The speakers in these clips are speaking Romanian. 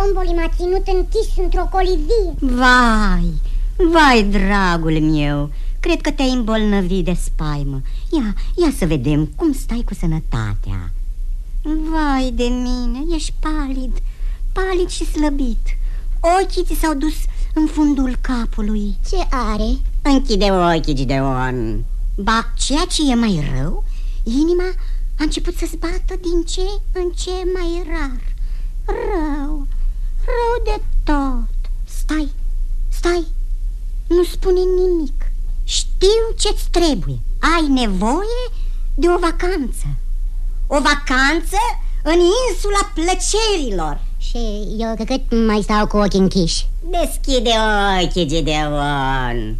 Stromboli m-a ținut închis într-o colizie. Vai, dragul meu, cred că te-ai îmbolnăvit de spaimă. Ia să vedem cum stai cu sănătatea. Vai de mine, ești palid și slăbit. Ochii ți s-au dus în fundul capului. Ce are? Închide ochii, Gideon. Ba, ceea ce e mai rău, inima a început să-ți bată din ce în ce mai rar. Rău de tot. Stai, nu spune nimic. Știu ce-ți trebuie. Ai nevoie de o vacanță. O vacanță în insula plăcerilor. Și eu cât mai stau cu ochii închiși? Deschide ochii, Gideon.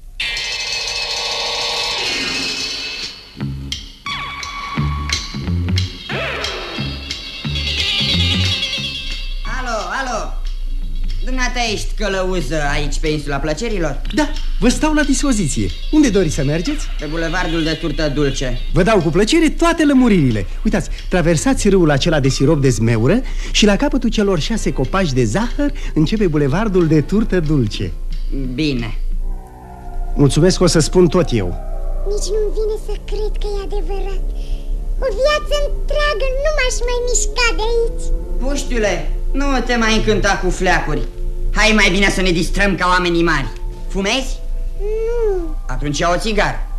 Alo, dumneata ești călăuză aici pe insula plăcerilor? Da, vă stau la dispoziție. Unde doriți să mergeți? Pe bulevardul de turtă dulce. Vă dau cu plăcere toate lămuririle. Uitați, traversați râul acela de sirop de zmeură și la capătul celor 6 copaci de zahăr începe bulevardul de turtă dulce. Bine. Mulțumesc, o să spun tot eu. Nici nu-mi vine să cred că e adevărat. O viață întreagă nu m-aș mai mișca de aici. Puștiule, nu te mai încânta cu fleacuri. Hai mai bine să ne distrăm ca oamenii mari. Fumezi? Nu. Atunci ia o țigară.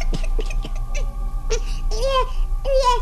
E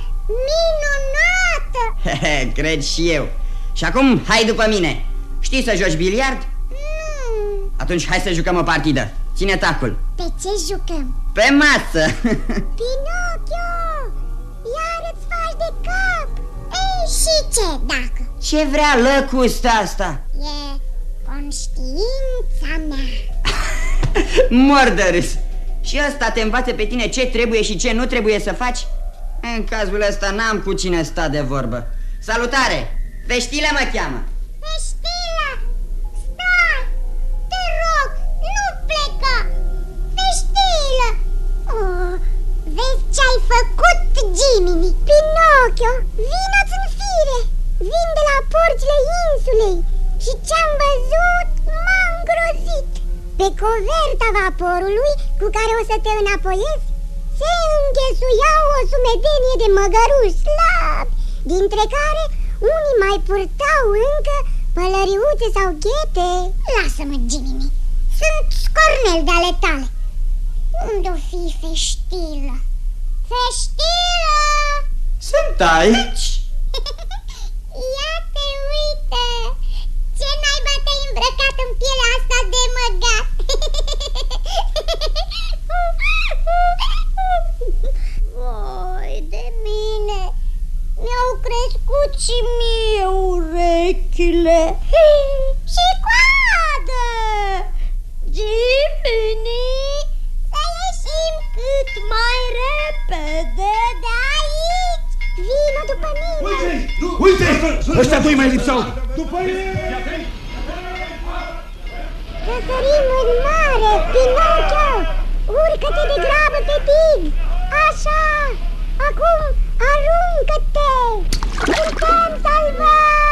minunată. Cred și eu. Și acum hai după mine. Știi să joci biliard? Nu. Atunci hai să jucăm o partidă. Ține tacul. Pe ce jucăm? Pe masă. Pinocchio, iar îți faci de cap. Ei, și ce dacă? Ce vrea lăcusta asta? E conștiința mea. Mor de râs. Și ăsta te învață pe tine ce trebuie și ce nu trebuie să faci? În cazul ăsta n-am cu cine sta de vorbă. Salutare! Feștilă mă cheamă. Feștilă! Stai! Te rog, nu pleca! Feștilă! Oh, vezi ce-ai făcut, Jiminy? Pinocchio, vino-ți în fire! Vin de la porțile insulei și ce-am văzut m-a îngrozit. Pe coverta vaporului cu care o să te înapoiezi se înghesuiau o sumedenie de măgăruși slabi, dintre care unii mai purtau încă pălăriuțe sau ghete. Lasă-mă, Jiminy, sunt scornel de ale tale. Unde-o fi Feștilă? Feștilă! Sunt aici. Ia te uită! Ce naiba te-ai îmbrăcat în pielea asta de măgat? Voi de mine, mi-au crescut și mie urechile și coadă. Jiminy, să ieșim cât mai repede de aici. Vino după mine. Uite! Ăștia doi mai lipsau. Răsărim în mare, Pinocchio! Urcă-te de grabă pe pig! Așa! Acum aruncă-te! Suntem salvați!